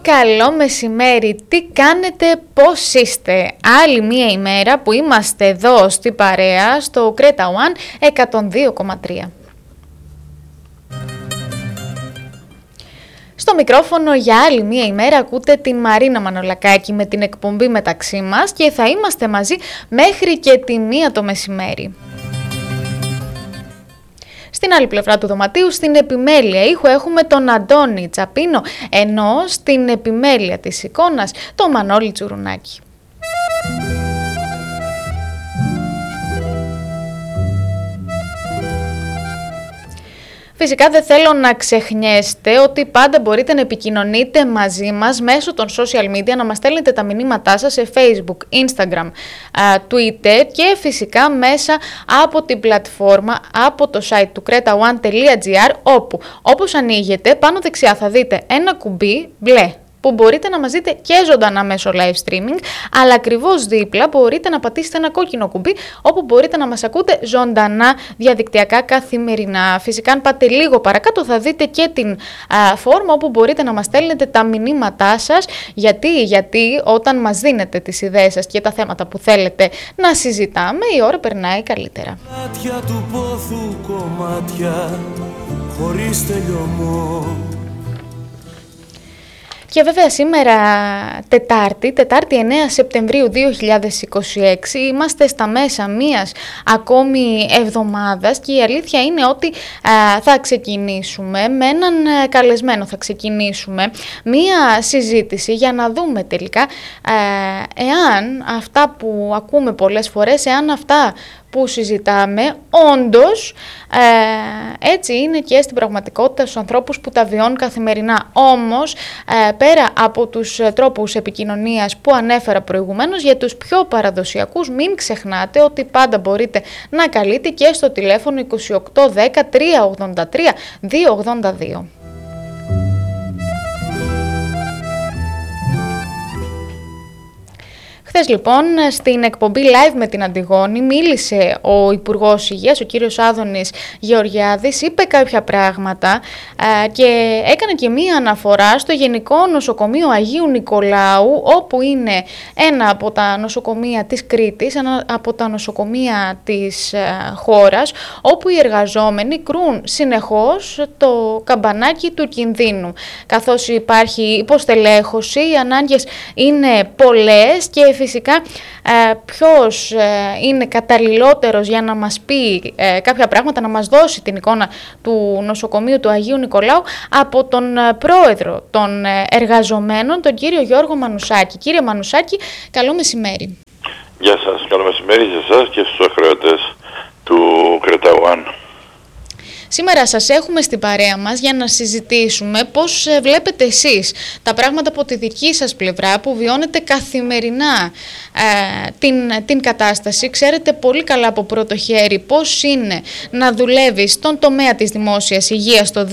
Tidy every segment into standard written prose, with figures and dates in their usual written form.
Καλό μεσημέρι, τι κάνετε, πώς είστε? Άλλη μία ημέρα που είμαστε εδώ στη παρέα, στο Creta One 102,3. Στο μικρόφωνο για άλλη μία ημέρα ακούτε την Μαρίνα Μανολακάκη με την εκπομπή μεταξύ μας και θα είμαστε μαζί μέχρι και τη 1 το μεσημέρι. Στην άλλη πλευρά του δωματίου, στην επιμέλεια ήχου, έχουμε τον Αντώνη Τσαπίνο, ενώ στην επιμέλεια της εικόνας, τον Μανώλη Τσουρουνάκη. Φυσικά δεν θέλω να ξεχνιέστε ότι πάντα μπορείτε να επικοινωνείτε μαζί μας μέσω των social media, να μας στέλνετε τα μηνύματά σας σε Facebook, Instagram, Twitter και φυσικά μέσα από την πλατφόρμα, από το site του cretaone.gr, όπου όπως ανοίγετε πάνω δεξιά θα δείτε ένα κουμπί μπλε που μπορείτε να μας δείτε και ζωντανά μέσω live streaming, αλλά ακριβώς δίπλα μπορείτε να πατήσετε ένα κόκκινο κουμπί όπου μπορείτε να μας ακούτε ζωντανά διαδικτυακά καθημερινά. Φυσικά αν πάτε λίγο παρακάτω θα δείτε και την φόρμα όπου μπορείτε να μας στέλνετε τα μηνύματά σας. Γιατί όταν μας δίνετε τις ιδέες σας και τα θέματα που θέλετε να συζητάμε, η ώρα περνάει καλύτερα. Μάτια του πόθου κομμάτια χωρίς τελειωμό. Και βέβαια σήμερα Τετάρτη 9 Σεπτεμβρίου 2026, είμαστε στα μέσα μίας ακόμη εβδομάδας και η αλήθεια είναι ότι θα ξεκινήσουμε με έναν καλεσμένο, θα ξεκινήσουμε μία συζήτηση για να δούμε τελικά εάν αυτά που ακούμε πολλές φορές, εάν αυτά που συζητάμε όντως έτσι είναι και στην πραγματικότητα στους ανθρώπους που τα βιώνουν καθημερινά. Όμως πέρα από τους τρόπους επικοινωνίας που ανέφερα προηγουμένως, για τους πιο παραδοσιακούς μην ξεχνάτε ότι πάντα μπορείτε να καλείτε και στο τηλέφωνο 2810 383 282. Χθες λοιπόν στην εκπομπή live με την Αντιγόνη μίλησε ο Υπουργός Υγείας, ο κύριος Άδωνης Γεωργιάδης, είπε κάποια πράγματα και έκανε και μία αναφορά στο Γενικό Νοσοκομείο Αγίου Νικολάου, όπου είναι ένα από τα νοσοκομεία της Κρήτης, ένα από τα νοσοκομεία της χώρας, όπου οι εργαζόμενοι κρούν συνεχώς το καμπανάκι του κινδύνου. Καθώς υπάρχει υποστελέχωση, οι ανάγκες είναι πολλές και φυσικά ποιος είναι καταλληλότερος για να μας πει κάποια πράγματα, να μας δώσει την εικόνα του νοσοκομείου του Αγίου Νικολάου από τον πρόεδρο των εργαζομένων, τον κύριο Γιώργο Μανουσάκη. Κύριε Μανουσάκη, καλό μεσημέρι. Γεια σας, καλό μεσημέρι σε εσάς και στους ακροατές του Creta One. Σήμερα σας έχουμε στην παρέα μας για να συζητήσουμε πώς βλέπετε εσείς τα πράγματα από τη δική σας πλευρά που βιώνετε καθημερινά την κατάσταση. Ξέρετε πολύ καλά από πρώτο χέρι πώς είναι να δουλεύει στον τομέα της δημόσιας υγείας το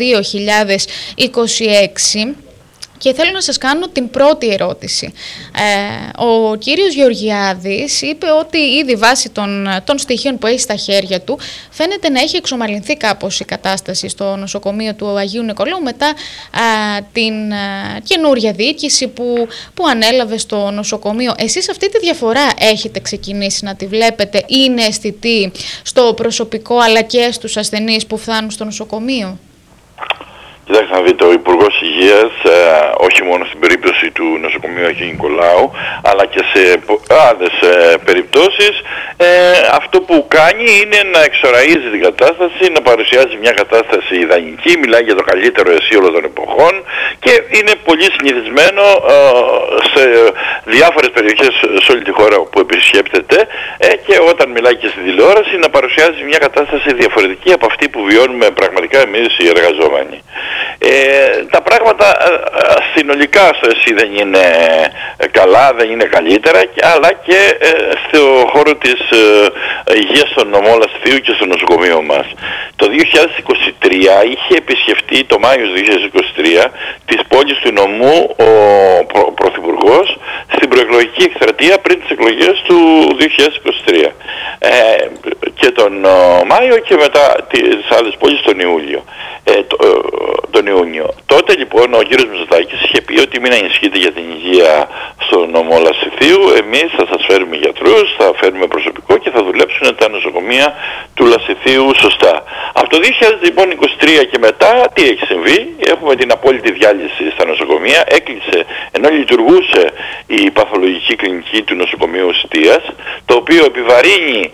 2026. Και θέλω να σας κάνω την πρώτη ερώτηση. Ο κύριος Γεωργιάδης είπε ότι ήδη βάσει των στοιχείων που έχει στα χέρια του φαίνεται να έχει εξομαλυνθεί κάπως η κατάσταση στο νοσοκομείο του Αγίου Νικολάου μετά την καινούρια διοίκηση που ανέλαβε στο νοσοκομείο. Εσείς αυτή τη διαφορά έχετε ξεκινήσει να τη βλέπετε? Είναι αισθητή στο προσωπικό αλλά και στους ασθενείς που φτάνουν στο νοσοκομείο? Κοιτάξτε να δείτε, ο Υπουργός Υγείας, όχι μόνο στην περίπτωση του νοσοκομείου Αγίου Νικολάου, αλλά και σε άλλες περιπτώσεις, αυτό που κάνει είναι να εξοραίζει την κατάσταση, να παρουσιάζει μια κατάσταση ιδανική, μιλάει για το καλύτερο εσύ όλων των εποχών και είναι πολύ συνηθισμένο σε διάφορες περιοχές σε όλη τη χώρα που επισκέπτεται και όταν μιλάει και στην τηλεόραση να παρουσιάζει μια κατάσταση διαφορετική από αυτή που βιώνουμε πραγματικά εμείς οι εργαζόμενοι. Τα πράγματα συνολικά στο ΕΣΥ δεν είναι καλά, δεν είναι καλύτερα, αλλά και στο χώρο της υγείας στον νομό Λαστιού και στο νοσοκομείο μας. Το 2023 είχε επισκεφτεί, το Μάιο του 2023, της πόλης του νομού ο Πρωθυπουργός στην προεκλογική εκστρατεία πριν τις εκλογές του 2023 και τον Μάιο και μετά τις άλλες πόλεις τον Ιούλιο. Τον Ιούνιο. Τότε λοιπόν ο κύριος Μητσοτάκης είχε πει ότι μην ανησυχείτε για την υγεία στο νομό Λασιθίου, εμείς θα σας φέρουμε γιατρούς, θα φέρουμε προσωπικό και θα δουλέψουν τα νοσοκομεία του Λασιθίου σωστά. Από το 2023 και μετά τι έχει συμβεί? Έχουμε την απόλυτη διάλυση στα νοσοκομεία, έκλεισε ενώ λειτουργούσε η παθολογική κλινική του νοσοκομείου Στίας, το οποίο επιβαρύνει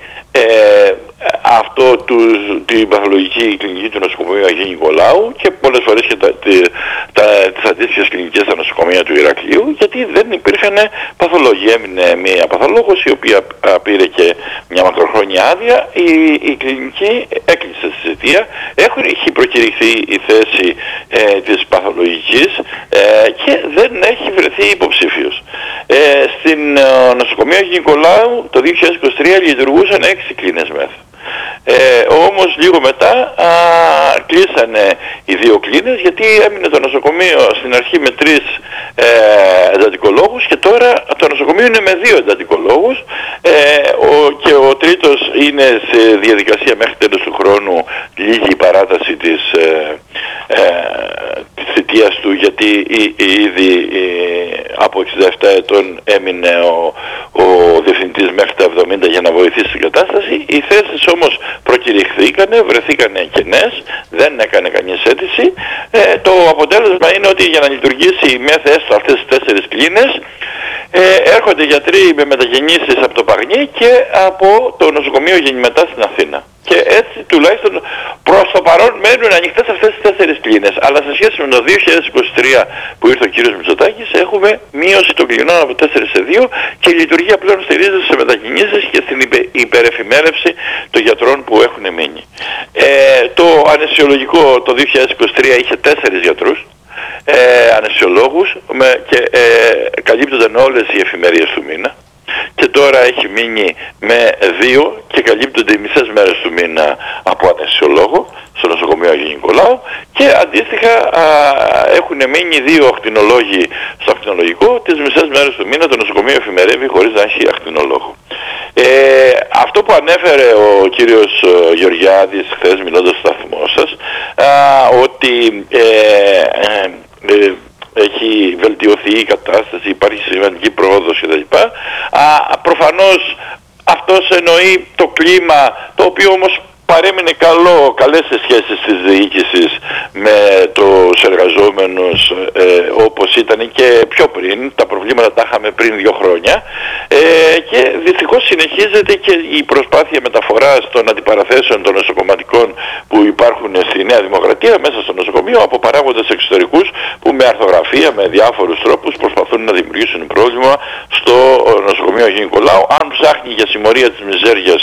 την παθολογική κλινική του νοσοκομείου Αγίου Νικολάου και πολλές φορές και τις αντίστοιχες κλινικές στα νοσοκομεία του Ηρακλείου, γιατί δεν υπήρχαν παθολόγοι. Έμεινε μια παθολόγος η οποία πήρε και μια μακροχρόνια άδεια, η κλινική έκλεισε στη Σιτία, έχει προκηρυχθεί η θέση της παθολογικής και δεν έχει βρεθεί υποψήφιος. Στην νοσοκομεία Αγίου Νικολάου το 2023 λειτουργούσαν 6 κλίνες μεθ. Όμως λίγο μετά κλείσανε οι 2 κλίνες, γιατί έμεινε το νοσοκομείο στην αρχή με 3 εντατικολόγους και τώρα το νοσοκομείο είναι με 2 εντατικολόγους και ο τρίτος είναι σε διαδικασία μέχρι τέλος του χρόνου, λίγη η παράταση της θητείας του, γιατί ήδη από 67 ετών έμεινε ο διευθυντής μέχρι τα 70 για να βοηθήσει την κατάσταση. Οι θέσεις όμως προκηρυχθήκανε, βρεθήκανε κενές, δεν έκανε κανείς αίτηση. Το αποτέλεσμα είναι ότι για να λειτουργήσει η ΜΕΘ έστω αυτές τις 4 κλίνες έρχονται γιατροί με μεταγεννήσεις από το Παγνί και από το νοσοκομείο Γεννημετά στην Αθήνα. Και έτσι τουλάχιστον προς το παρόν μένουν ανοιχτές αυτές τις 4 κλίνες. Αλλά σε σχέση με το 2023 που ήρθε ο κύριος Μητσοτάκης έχουμε μείωση των κλινών από 4 σε 2 και η λειτουργία πλέον στηρίζεται σε μετακινήσεις και στην υπερεφημέρευση των γιατρών που έχουν μείνει. Το αναισθησιολογικό το 2023 είχε 4 γιατρούς αναισθησιολόγους και καλύπτονταν όλες οι εφημερίες του μήνα. Και τώρα έχει μείνει με 2 και καλύπτονται οι μισές μέρες του μήνα από αναισθησιολόγο στο νοσοκομείο Αγίου Νικολάου και αντίστοιχα έχουν μείνει 2 ακτινολόγοι στο ακτινολογικό, τις μισές μέρες του μήνα το νοσοκομείο εφημερεύει χωρίς να έχει ακτινολόγο. Αυτό που ανέφερε ο κύριος Γεωργιάδης χθες μιλώντας στο σταθμό σας, ότι έχει βελτιωθεί η κατάσταση, υπάρχει σημαντική πρόοδος κτλ. Προφανώς αυτός εννοεί το κλίμα, το οποίο όμως παρέμεινε καλές σχέσεις της διοίκησης με τους εργαζόμενους όπως ήταν και πιο πριν. Τα προβλήματα τα είχαμε πριν 2 χρόνια και δυστυχώς συνεχίζεται και η προσπάθεια μεταφοράς των αντιπαραθέσεων των νοσοκομματικών που υπάρχουν στη Νέα Δημοκρατία μέσα στο νοσοκομείο από παράγοντες εξωτερικούς που με αρθογραφία, με διάφορους τρόπους προσπαθούν να δημιουργήσουν πρόβλημα στο νοσοκομείο Αγίου Νικολάου. Αν ψάχνει για συμμορία της μιζέριας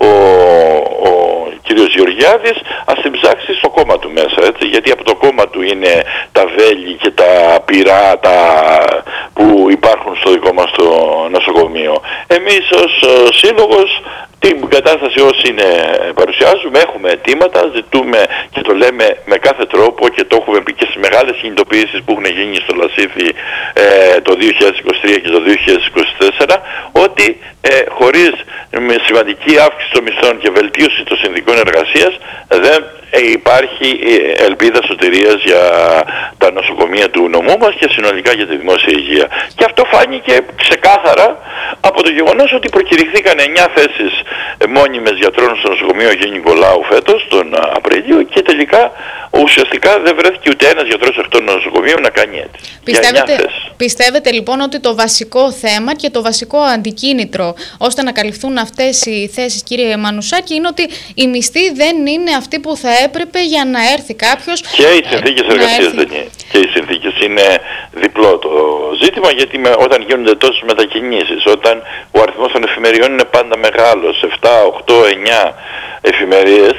ο κύριος Γεωργιάδης, ας την ψάξει στο κόμμα του μέσα, έτσι, γιατί από το κόμμα του είναι τα βέλη και τα πυρά που υπάρχουν στο δικό μας το νοσοκομείο. Εμείς ως σύλλογος την κατάσταση όσοι παρουσιάζουμε, έχουμε αιτήματα, ζητούμε και το λέμε με κάθε τρόπο και το έχουμε πει και στις μεγάλες κινητοποιήσεις που έχουν γίνει στο Λασίθι το 2023 και το 2024, ότι χωρίς σημαντική αύξηση των μισθών και βελτίωση των συνδικών εργασίας δεν υπάρχει ελπίδα σωτηρίας για τα νοσοκομεία του νομού μας και συνολικά για τη δημόσια υγεία. Και αυτό φάνηκε ξεκάθαρα από το γεγονός ότι προκηρυχθήκαν 9 θέσεις μόνιμες γιατρών στο νοσοκομείο Αγίου Νικολάου φέτος, τον Απρίλιο, και τελικά ουσιαστικά δεν βρέθηκε ούτε ένας γιατρός εκτός του νοσοκομείου να κάνει αίτηση. Πιστεύετε λοιπόν ότι το βασικό θέμα και το βασικό αντικίνητρο ώστε να καλυφθούν αυτές οι θέσεις, κύριε Μανουσάκη, είναι ότι οι μισθοί δεν είναι αυτοί που θα έπρεπε για να έρθει κάποιος. Και οι συνθήκες εργασίας δεν είναι. Και οι συνθήκες είναι διπλό το ζήτημα, γιατί όταν γίνονται τόσες μετακινήσεις, όταν ο αριθμός των εφημεριών είναι πάντα μεγάλος, 7, 8, 9 εφημερίες,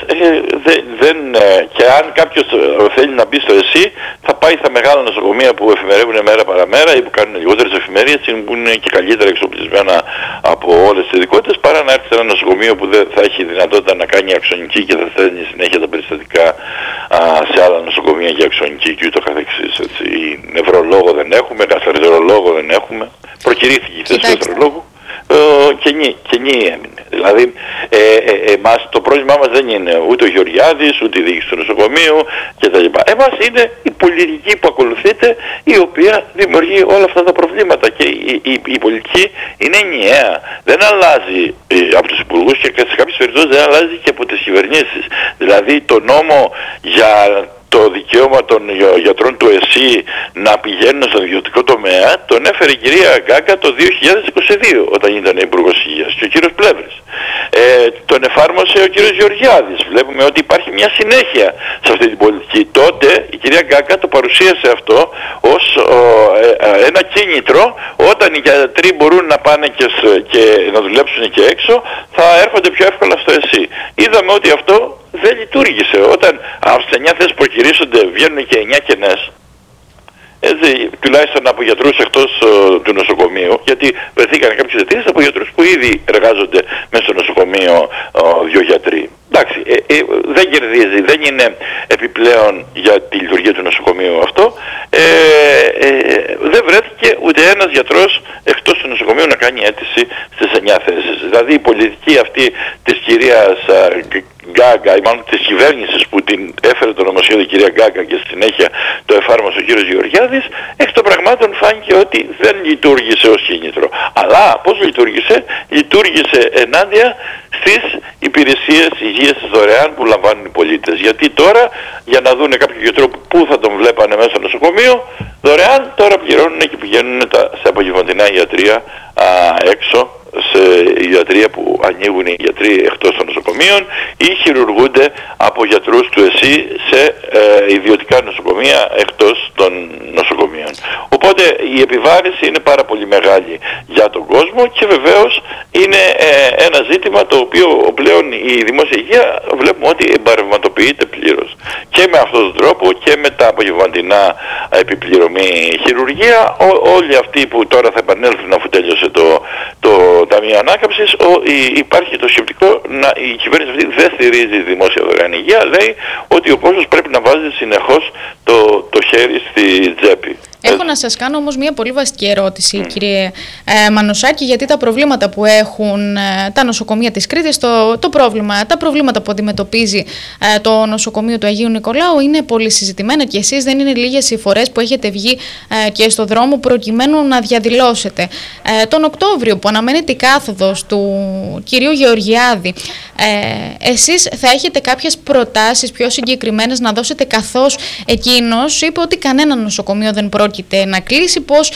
και αν κάποιος θέλει να μπει στο ΕΣΥ, θα πάει στα μεγάλα νοσοκομεία που εφημερεύουν μέρα παραμέρα ή που κάνουν λιγότερες εφημερίες, που είναι και καλύτερα εξοπλισμένα από όλες τις ειδικότητες, παρά να έρθει σε ένα νοσοκομείο που δεν θα έχει δυνατότητα να κάνει αξονική και θα στέλνει συνέχεια τα περιστατικά σε άλλα νοσοκομεία για αξονική και ούτω καθεξής. Νευρολόγο δεν έχουμε, καθαριζερολόγο δεν έχουμε. προκηρύχθηκε η θέση του αστρολόγου, κενή έμεινε. Δηλαδή εμάς το πρόβλημά μας δεν είναι ούτε ο Γεωργιάδης, ούτε η διοίκηση του νοσοκομείου κτλ. Εμάς είναι η πολιτική που ακολουθείται, η οποία δημιουργεί όλα αυτά τα προβλήματα, και η πολιτική είναι ενιαία. Δεν αλλάζει από τους υπουργούς, και σε κάποιες περιπτώσεις δεν αλλάζει και από τις κυβερνήσεις. Δηλαδή το νόμο για το δικαίωμα των γιατρών του ΕΣΥ να πηγαίνουν στον ιδιωτικό τομέα τον έφερε η κυρία Γκάγκα το 2022 όταν ήταν υπουργός υγείας, και ο κύριος Πλεύρης. Τον εφάρμοσε ο κύριος Γεωργιάδης. Βλέπουμε ότι υπάρχει μια συνέχεια σε αυτή την πολιτική. Τότε η κυρία Γκάγκα το παρουσίασε αυτό ως ένα κίνητρο. Όταν οι γιατροί μπορούν να πάνε και να δουλέψουν και έξω, θα έρχονται πιο εύκολα στο ΕΣΥ. Είδαμε ότι αυτό δεν λειτουργήσε. Όταν από τις 9 θέσεις προκυρήσονται βγαίνουν και 9 κενές, έτσι, τουλάχιστον από γιατρούς εκτός του νοσοκομείου, γιατί βρεθήκαν κάποιες αιτήσεις από γιατρούς που ήδη εργάζονται μέσα στο νοσοκομείο, 2 γιατροί. Εντάξει, δεν κερδίζει, δεν είναι επιπλέον για τη λειτουργία του νοσοκομείου αυτό. Δεν βρέθηκε ούτε ένας γιατρός εκτός του νοσοκομείου να κάνει αίτηση στις 9 θέσεις. Δηλαδή η πολιτική αυτή της κυρίας Γκάγκα, ή μάλλον της κυβέρνησης που την έφερε το νομοσχέδιο η κυρία Γκάγκα και στη συνέχεια το εφάρμοσε ο κύριος Γεωργιάδης, εκ των πραγμάτων φάνηκε ότι δεν λειτουργήσε ως κίνητρο. Αλλά πώς λειτουργήσε? Λειτουργήσε ενάντια στις υπηρεσίες υγείας δωρεάν που λαμβάνουν οι πολίτες. Γιατί τώρα για να δουν κάποιο γιατρό που θα τον βλέπανε μέσα στο νοσοκομείο δωρεάν, τώρα πληρώνουν και πηγαίνουν σε απογευματινά ιατρία έξω, σε ιατρία που ανοίγουν οι γιατροί εκτός των νοσοκομείων, ή χειρουργούνται από γιατρούς του ΕΣΥ σε ιδιωτικά νοσοκομεία εκτός των νοσοκομείων. Οπότε η επιβάρηση είναι πάρα πολύ μεγάλη για τον κόσμο, και βεβαίως είναι ένα ζήτημα το οποίο πλέον η δημόσια υγεία βλέπουμε ότι εμπαρευματοποιείται πλήρως. Και με αυτόν τον τρόπο και με τα απογευματινά επιπληρωμή χειρουργία, όλοι αυτοί που τώρα θα επανέλθουν αφού τέλειωσε το Ταμείο Ανάκαμψης, υπάρχει το σκεπτικό η κυβέρνηση αυτή δεν στηρίζει δημόσια δωρεάν υγεία, λέει ότι ο κόσμος πρέπει να βάζει συνεχώς το χέρι στη τσέπη. Έχω να σας κάνω όμως μια πολύ βασική ερώτηση, κύριε Μανουσάκη, γιατί τα προβλήματα που έχουν τα νοσοκομεία της Κρήτης, τα προβλήματα που αντιμετωπίζει το νοσοκομείο του Αγίου Νικολάου είναι πολύ συζητημένα, και εσείς δεν είναι λίγες οι φορές που έχετε βγει και στο δρόμο προκειμένου να διαδηλώσετε. Τον Οκτώβριο που αναμένεται η κάθοδος του κυρίου Γεωργιάδη, εσείς θα έχετε κάποιες προτάσεις πιο συγκεκριμένες να δώσετε, καθώς εκείνος είπε ότι κανένα νοσοκομείο δεν πρόκειται να κλείσει, πως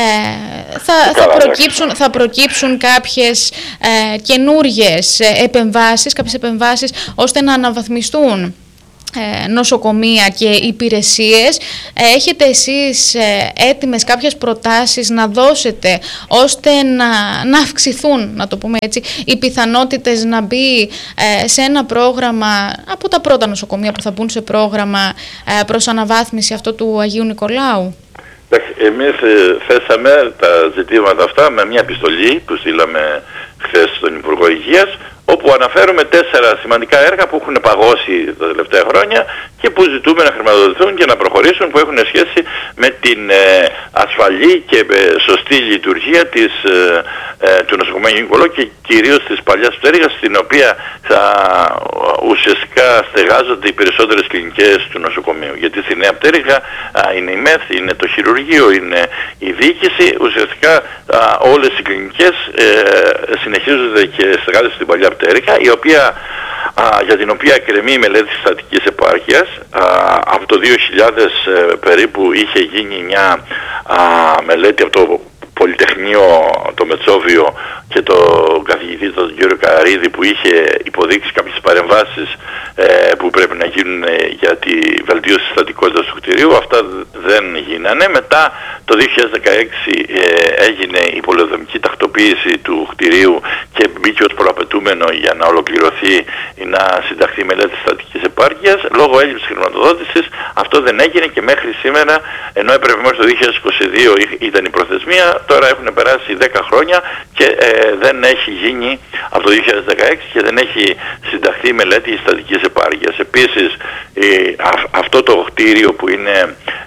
θα προκύψουν κάποιες καινούργιες επεμβάσεις ώστε να αναβαθμιστούν νοσοκομεία και υπηρεσίες. Έχετε εσείς έτοιμες κάποιες προτάσεις να δώσετε ώστε να αυξηθούν, να το πούμε έτσι, οι πιθανότητες να μπει σε ένα πρόγραμμα από τα πρώτα νοσοκομεία που θα μπουν σε πρόγραμμα προς αναβάθμιση αυτό του Αγίου Νικολάου? Εμείς θέσαμε τα ζητήματα αυτά με μια επιστολή που στείλαμε χθες στον Υπουργό Υγείας, όπου αναφέρουμε 4 σημαντικά έργα που έχουν παγώσει τα τελευταία χρόνια και που ζητούμε να χρηματοδοτηθούν και να προχωρήσουν, που έχουν σχέση με την ασφαλή και σωστή λειτουργία του νοσοκομείου Νικολάου, και κυρίως της παλιάς πτέρυγας, στην οποία ουσιαστικά στεγάζονται οι περισσότερες κλινικές του νοσοκομείου. Γιατί στη Νέα Πτέρυγα είναι η ΜΕΘ, είναι το χειρουργείο, είναι η διοίκηση. Ουσιαστικά όλες οι κλινικές συνεχίζονται και στεγάζονται στην παλιά Πτέρυγα, για την οποία εκκρεμεί η μελέτη στατικής επάρκειας. Από το 2000 περίπου είχε γίνει μια μελέτη από το Πολυτεχνείο, το Μετσόβιο, και το καθηγητή τον κύριο Καρίδη, που είχε υποδείξει κάποιες παρεμβάσεις που πρέπει να γίνουν για τη βελτίωση της στατικότητας του κτηρίου. Αυτά δεν γίνανε. Μετά το 2016 έγινε η πολεοδομική τακτοποίηση του κτηρίου και μπήκε ως προαπαιτούμενο για να ολοκληρωθεί ή να συνταχθεί μελέτη στατικής επάρκειας. Λόγω έλλειψης χρηματοδότησης αυτό δεν έγινε, και μέχρι σήμερα, ενώ έπρεπε μέχρι το 2022 ήταν η προθεσμία, τώρα έχουν περάσει 10 χρόνια και δεν έχει γίνει από το 2016 και δεν έχει συνταχθεί η μελέτη στατικής επάρκειας. Επίσης αυτό το κτίριο που είναι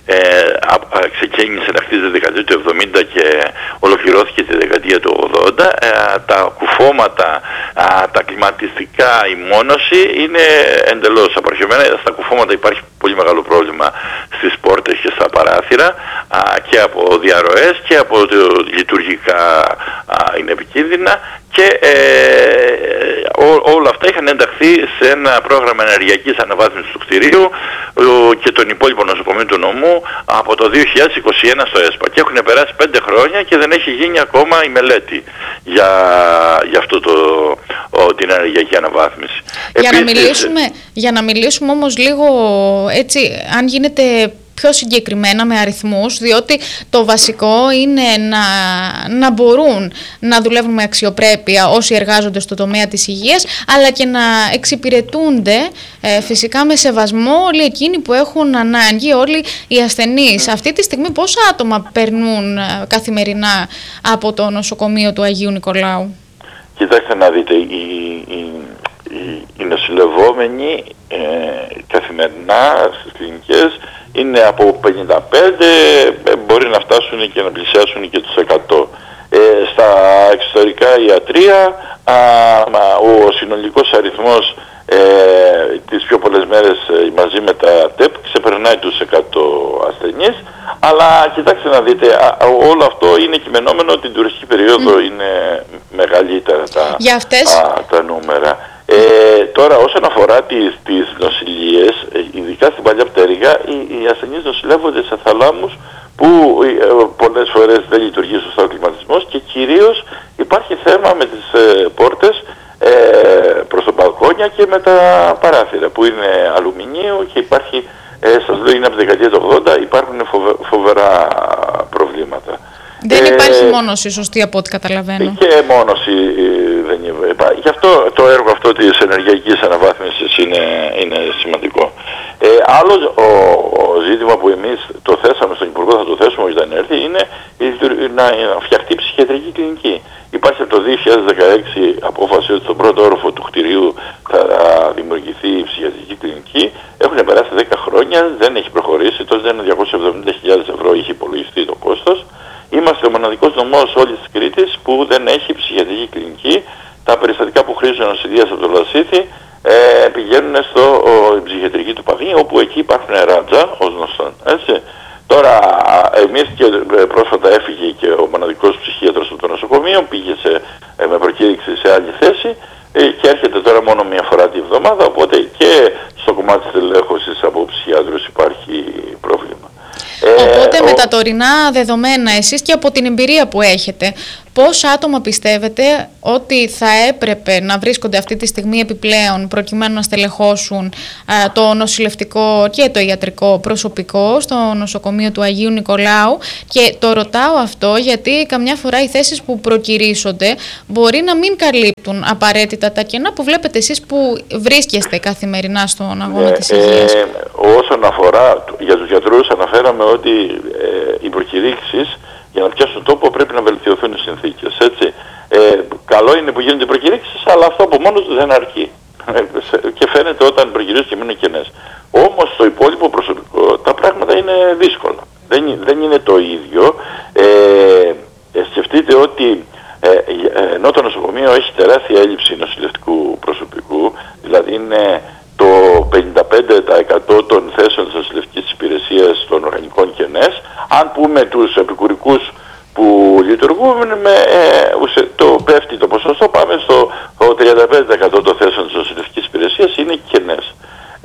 ξεκίνησε να χτίζεται τη δεκαετία του 70 και ολοκληρώθηκε τη δεκαετία του 80. Τα κουφώματα, τα κλιματιστικά, η μόνωση είναι εντελώς απαρχαιωμένα. Στα κουφώματα υπάρχει πολύ μεγάλο πρόβλημα στις πόρτες και στα παράθυρα και από διαρροές και από λειτουργικά είναι επικίνδυνα, και όλα αυτά είχαν ενταχθεί σε ένα πρόγραμμα ενεργειακής αναβάθμισης του κτηρίου και των υπόλοιπων νοσοκομείων του νομού από το 2021 στο ΕΣΠΑ, και έχουν περάσει 5 χρόνια και δεν έχει γίνει ακόμα η μελέτη για αυτό την ενεργειακή αναβάθμιση. Για να μιλήσουμε όμως λίγο έτσι, αν γίνεται πιο συγκεκριμένα με αριθμούς, διότι το βασικό είναι να μπορούν να δουλεύουν με αξιοπρέπεια όσοι εργάζονται στο τομέα της υγείας, αλλά και να εξυπηρετούνται φυσικά με σεβασμό όλοι εκείνοι που έχουν ανάγκη, όλοι οι ασθενείς. Αυτή τη στιγμή πόσα άτομα περνούν καθημερινά από το νοσοκομείο του Αγίου Νικολάου? Κοιτάξτε να δείτε, οι νοσηλευόμενοι καθημερινά στις κλινικές είναι από 55, μπορεί να φτάσουν και να πλησιάσουν και τους 100. Στα εξωτερικά ιατρεία, ο συνολικός αριθμός τις πιο πολλές μέρες μαζί με τα ΤΕΠ ξεπερνάει τους 100 ασθενείς. Αλλά κοιτάξτε να δείτε, όλο αυτό είναι κειμενόμενο, την τουριστική περίοδο είναι μεγαλύτερα τα νούμερα. Τώρα όσον αφορά τις νοσηλίες, ειδικά στην Παλιά Πτέρυγα, οι ασθενείς νοσηλεύονται σε θαλάμους που πολλές φορές δεν λειτουργεί σωστά ο κλιματισμός, και κυρίως υπάρχει θέμα με τις πόρτες προς τα μπαλκόνια και με τα παράθυρα που είναι αλουμινίου, και υπάρχει, σας λέω, είναι από τη δεκαετία του 80, υπάρχουν φοβερά προβλήματα. Δεν υπάρχει μόνωση σωστή από ό,τι καταλαβαίνω. Και μόνωση δεν υπάρχει. Γι' αυτό το έργο αυτό της ενεργειακής αναβάθμισης είναι σημαντικό. Άλλο ζήτημα που εμείς το θέσαμε στον Υπουργό, θα το θέσουμε όχι δεν έρθει, είναι να φτιαχτεί ψυχιατρική κλινική. Υπάρχει από το 2016 απόφαση ότι στον πρώτο όροφο του κτηρίου θα δημιουργηθεί η ψυχιατρική κλινική. Έχουν περάσει 10 χρόνια, δεν έχει προχωρήσει, τόσο δεν είναι 270.000 ευρώ είχε υπολογιστεί το κόστος. Είμαστε ο μοναδικός νομός όλης της Κρήτης που δεν έχει ψυχιατρική κλινική. Τα περιστατικά που χρήζουν νοσηλείας από το Λασίθι πηγαίνουν στο ψυχιατρική του Παγνή, όπου εκεί υπάρχουν ράτζα ως γνωστόν. Έτσι. Τώρα εμείς και πρόσφατα έφυγε και ο μοναδικός ψυχίατρος από το νοσοκομείο, πήγε με προκήρυξη σε άλλη θέση και έρχεται τώρα μόνο μία φορά τη βδομάδα, οπότε και στο κομμάτι της τελέχωσης από ψυχιάτρους υπάρχει πρόβλημα. Οπότε με τα τωρινά δεδομένα, εσείς και από την εμπειρία που έχετε, πόσα άτομα πιστεύετε ότι θα έπρεπε να βρίσκονται αυτή τη στιγμή επιπλέον προκειμένου να στελεχώσουν το νοσηλευτικό και το ιατρικό προσωπικό στο νοσοκομείο του Αγίου Νικολάου? Και το ρωτάω αυτό γιατί καμιά φορά οι θέσεις που προκηρύσσονται μπορεί να μην καλύπτουν απαραίτητα τα κενά που βλέπετε εσείς που βρίσκεστε καθημερινά στον αγώνα της υγείας. Όσον αφορά για τους γιατρούς, αναφέραμε ότι οι προκηρύξεις για να πιάσουν τόπο πρέπει να βελτιωθούν οι συνθήκες, έτσι. Καλό είναι που γίνονται προκηρύξεις, αλλά αυτό από μόνο του δεν αρκεί. Και φαίνεται όταν προκηρύξεις και μείνουν κενές. Όμως στο υπόλοιπο προσωπικό τα πράγματα είναι δύσκολα. Δεν είναι το ίδιο. Σκεφτείτε ότι ενώ το νοσοκομείο έχει τεράστια έλλειψη νοσηλευτικού προσωπικού, δηλαδή είναι το 55% των θέσεων της νοσηλευτικής υπηρεσίας των οργανικών κενές. Αν πούμε τους επικουρικούς που λειτουργούν, το πέφτει το ποσοστό, πάμε στο 35% των θέσεων της νοσηλευτικής υπηρεσίας είναι κενές.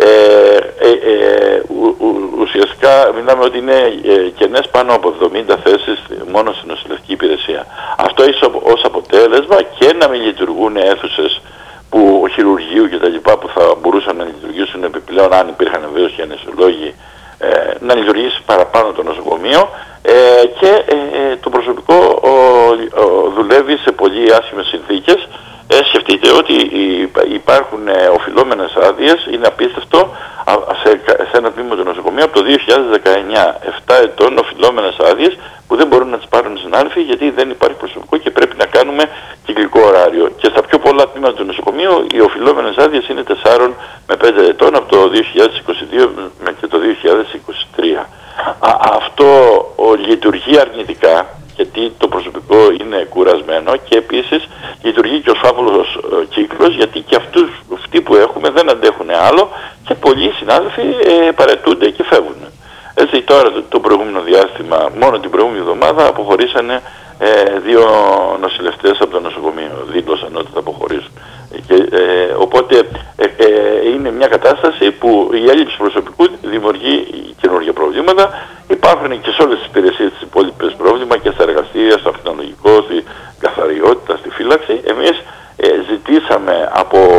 Ουσιαστικά μιλάμε ότι είναι κενές πάνω από 70 θέσεις μόνο στην νοσηλευτική υπηρεσία. Αυτό έχει ως αποτέλεσμα και να μην λειτουργούν αίθουσες που χειρουργείου και τα λοιπά που θα μπορούσαν να λειτουργήσουν επιπλέον αν υπήρχαν βεβαίως και αναισθητολόγοι, να λειτουργήσει παραπάνω το νοσοκομείο, και το προσωπικό δουλεύει σε πολύ άσχημες συνθήκες. Σκεφτείτε ότι υπάρχουν οφειλόμενες άδειες, είναι απίστευτο, σε ένα τμήμα του νοσοκομείου από το 2019, 7 ετών οφειλόμενες άδειες που δεν μπορούν να τις πάρουν συνάδελφοι γιατί δεν υπάρχει προσωπικό και πρέπει να κάνουμε κυκλικό ωράριο. Και στα πιο πολλά τμήματα του νοσοκομείου οι οφειλόμενες άδειες είναι 4 με 5 ετών από το 2022 και το 2023. λειτουργεί αρνητικά, γιατί το προσωπικό είναι κουρασμένο, και επίσης λειτουργεί και ο φαύλος κύκλος, γιατί και αυτοί που έχουμε δεν αντέχουν άλλο και πολλοί συνάδελφοι παραιτούνται και φεύγουν. Έτσι τώρα το προηγούμενο διάστημα, μόνο την προηγούμενη εβδομάδα αποχωρήσανε 2 νοσηλευτές από το νοσοκομείο, δήλωσαν ότι θα αποχωρήσουν. Οπότε είναι μια κατάσταση που η έλλειψη προσωπικού δημιουργεί καινούργια προβλήματα. Υπάρχουν και σε όλες τις υπηρεσίες τις υπόλοιπες πρόβλημα, και στα εργαστήρια, στο ακτινολογικό, στη καθαριότητα, στη φύλαξη. Εμείς ζητήσαμε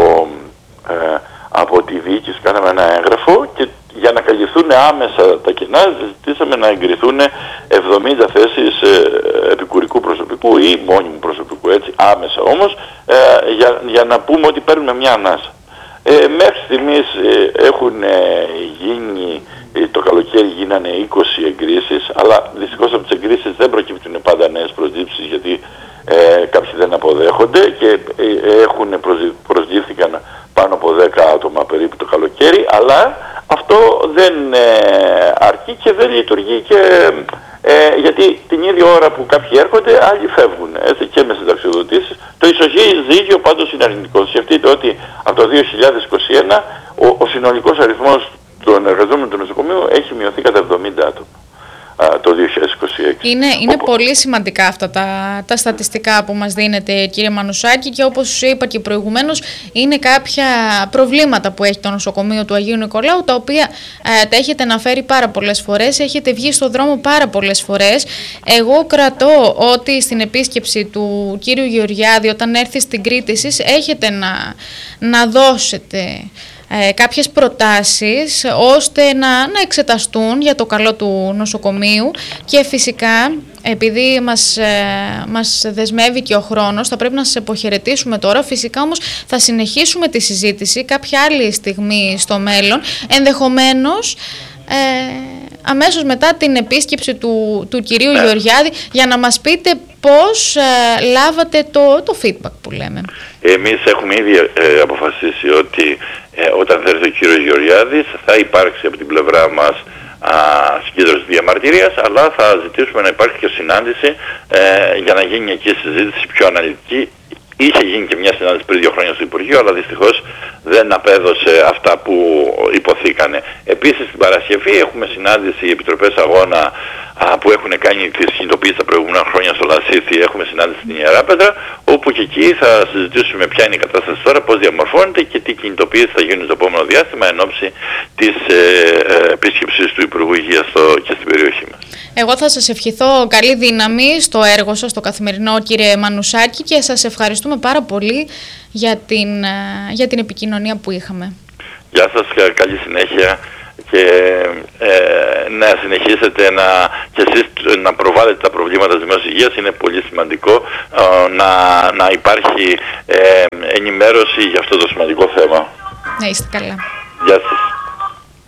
από τη διοίκηση, κάναμε ένα έγγραφο, και για να καλυφθούν άμεσα τα κενά ζητήσαμε να εγκριθούν 70 θέσεις επικουρικού προσωπικού ή μόνιμου προσωπικού, έτσι άμεσα όμως, για να πούμε ότι παίρνουμε μια ανάσα. Μέχρι στιγμής έχουν γίνει, το καλοκαίρι γίνανε 20 εγκρίσεις, αλλά δυστυχώς από τις εγκρίσεις δεν προκύπτουν πάντα νέες προσλήψεις, γιατί κάποιοι δεν αποδέχονται, και προσλήφθηκαν πάνω από 10 άτομα περίπου το καλοκαίρι, αλλά αυτό δεν αρκεί και δεν λειτουργεί, γιατί την ίδια ώρα που κάποιοι έρχονται, άλλοι φεύγουν, έτσι, και με συνταξιοδοτήσεις. Το ισοζύγιο πάντως είναι αρνητικό. Σκεφτείτε ότι από το 2021 ο συνολικός αριθμός των εργαζόμενων του νοσοκομείου έχει μειωθεί κατά 70 άτομα το 2026. Είναι πολύ σημαντικά αυτά τα στατιστικά που μας δίνετε, κύριε Μανουσάκη, και όπως είπα και προηγουμένως, είναι κάποια προβλήματα που έχει το νοσοκομείο του Αγίου Νικολάου, τα οποία τα έχετε αναφέρει πάρα πολλές φορές, έχετε βγει στον δρόμο πάρα πολλές φορές. Εγώ κρατώ ότι στην επίσκεψη του κύριου Γεωργιάδη, όταν έρθει στην Κρήτη, εσείς έχετε να δώσετε κάποιες προτάσεις ώστε να εξεταστούν για το καλό του νοσοκομείου, και φυσικά επειδή μας δεσμεύει και ο χρόνος, θα πρέπει να σας αποχαιρετήσουμε τώρα. Φυσικά όμως θα συνεχίσουμε τη συζήτηση κάποια άλλη στιγμή στο μέλλον, ενδεχομένως αμέσως μετά την επίσκεψη του κυρίου Γεωργιάδη, για να μας πείτε πώς λάβατε το feedback που λέμε. Εμείς έχουμε ήδη αποφασίσει ότι όταν θα έρθει ο κύριος Γεωργιάδης θα υπάρξει από την πλευρά μας συγκέντρωση διαμαρτυρίας, αλλά θα ζητήσουμε να υπάρχει και συνάντηση για να γίνει εκεί συζήτηση πιο αναλυτική. Είχε γίνει και μια συνάντηση πριν 2 χρόνια στο Υπουργείο, αλλά δυστυχώς δεν απέδωσε αυτά που υποθήκανε. Επίσης την Παρασκευή έχουμε συνάντηση, οι Επιτροπές Αγώνα που έχουν κάνει τις κινητοποιήσεις τα προηγούμενα χρόνια στο Λασίθι, έχουμε συνάντηση στην Ιεράπετρα, όπου και εκεί θα συζητήσουμε ποια είναι η κατάσταση τώρα, πώς διαμορφώνεται και τι κινητοποιήσεις θα γίνουν στο επόμενο διάστημα εν ώψη της επίσκεψης του Υπουργού Υγείας και στην περιοχή μας. Εγώ θα σας ευχηθώ καλή δύναμη στο έργο σας, στο καθημερινό, κύριε Μανουσάκη, και σας ευχαριστούμε πάρα πολύ για την επικοινωνία που είχαμε. Γεια σας, καλή συνέχεια, και να συνεχίσετε και εσείς να προβάλλετε τα προβλήματα της δημόσιας υγείας. Είναι πολύ σημαντικό να υπάρχει ενημέρωση για αυτό το σημαντικό θέμα. Να είστε καλά. Γεια σας.